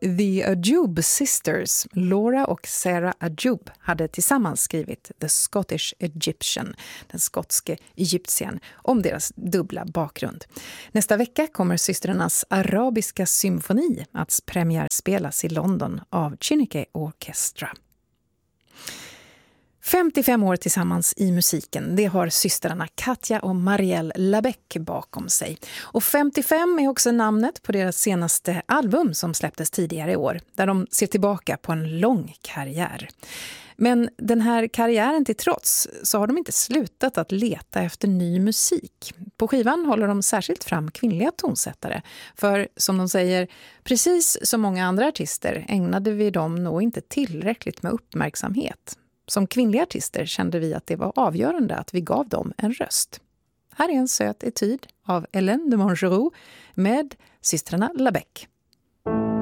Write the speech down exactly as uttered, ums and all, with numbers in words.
The Ajoub Sisters, Laura och Sarah Ajoub, hade tillsammans skrivit The Scottish Egyptian, den skotske egyptien, om deras dubbla bakgrund. Nästa vecka kommer systrarnas arabiska symfoni att premiärspelas i London av Chineke Orchestra. femtiofem år tillsammans i musiken, det har systrarna Katja och Marielle Labec bakom sig. Och femtiofem är också namnet på deras senaste album som släpptes tidigare i år, där de ser tillbaka på en lång karriär. Men den här karriären till trots så har de inte slutat att leta efter ny musik. På skivan håller de särskilt fram kvinnliga tonsättare. För som de säger, precis som många andra artister ägnade vi dem nog inte tillräckligt med uppmärksamhet. Som kvinnliga artister kände vi att det var avgörande att vi gav dem en röst. Här är en söt etyd av Hélène de Montgeroux med systrarna Labec.